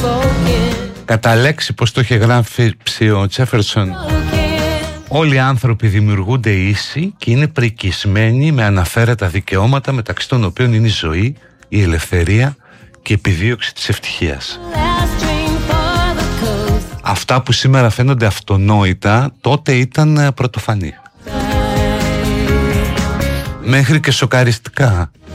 Κατά λέξη, πως το είχε γράψει ο Τζέφερσον, όλοι οι άνθρωποι δημιουργούνται ίσοι και είναι πρικισμένοι με αναφέρετα δικαιώματα, μεταξύ των οποίων είναι η ζωή, η ελευθερία και η επιδίωξη της ευτυχίας. Αυτά που σήμερα φαίνονται αυτονόητα, τότε ήταν πρωτοφανή. Μέχρι και σοκαριστικά.